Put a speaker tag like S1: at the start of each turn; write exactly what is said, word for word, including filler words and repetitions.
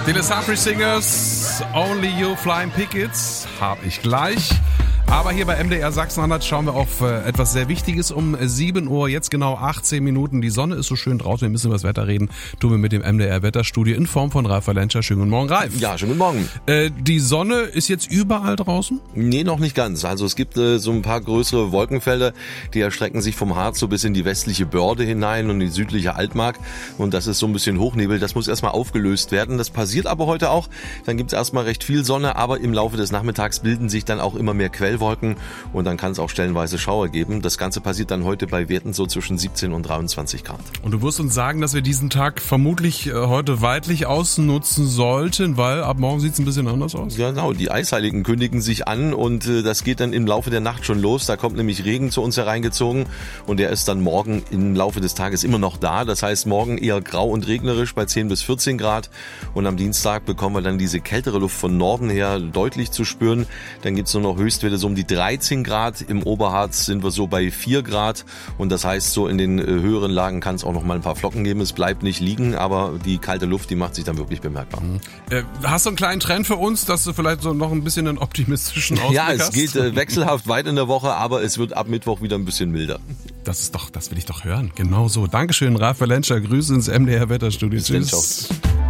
S1: Die Sapri Singers, Only You Flying Pickets, hab ich gleich. Aber hier bei M D R Sachsen-Anhalt schauen wir auf äh, etwas sehr Wichtiges um sieben Uhr, jetzt genau achtzehn Minuten. Die Sonne ist so schön draußen, wir müssen über das Wetter reden. Tun wir mit dem M D R Wetterstudio in Form von Ralf Valenscher. Schönen guten Morgen, Ralf.
S2: Ja, schönen guten Morgen.
S1: Äh, die Sonne ist jetzt überall draußen?
S2: Nee, noch nicht ganz. Also es gibt äh, so ein paar größere Wolkenfelder, die erstrecken sich vom Harz so bis in die westliche Börde hinein und die südliche Altmark. Und das ist so ein bisschen Hochnebel. Das muss erstmal aufgelöst werden. Das passiert aber heute auch. Dann gibt es erstmal recht viel Sonne, aber im Laufe des Nachmittags bilden sich dann auch immer mehr Quellwolken. Und dann kann es auch stellenweise Schauer geben. Das Ganze passiert dann heute bei Werten so zwischen siebzehn und dreiundzwanzig Grad.
S1: Und du wirst uns sagen, dass wir diesen Tag vermutlich äh, heute weitlich ausnutzen sollten, weil ab morgen sieht es ein bisschen anders aus.
S2: Ja, genau, die Eisheiligen kündigen sich an und äh, das geht dann im Laufe der Nacht schon los. Da kommt nämlich Regen zu uns hereingezogen und der ist dann morgen im Laufe des Tages immer noch da. Das heißt, morgen eher grau und regnerisch bei zehn bis vierzehn Grad und am Dienstag bekommen wir dann diese kältere Luft von Norden her deutlich zu spüren. Dann gibt es nur noch Höchstwerte so um die dreizehn Grad. Im Oberharz sind wir so bei vier Grad und das heißt, so in den äh, höheren Lagen kann es auch noch mal ein paar Flocken geben. Es bleibt nicht liegen, aber die kalte Luft, die macht sich dann wirklich bemerkbar.
S1: Mhm. Äh, hast du einen kleinen Trend für uns, dass du vielleicht so noch ein bisschen einen optimistischen Ausblick
S2: hast? Ja, es
S1: hast?
S2: geht äh, wechselhaft weit in der Woche, aber es wird ab Mittwoch wieder ein bisschen milder.
S1: Das ist doch, das will ich doch hören. Genau so. Dankeschön, Ralf Valenscher. Grüße ins M D R Wetterstudio.
S2: Tschüss.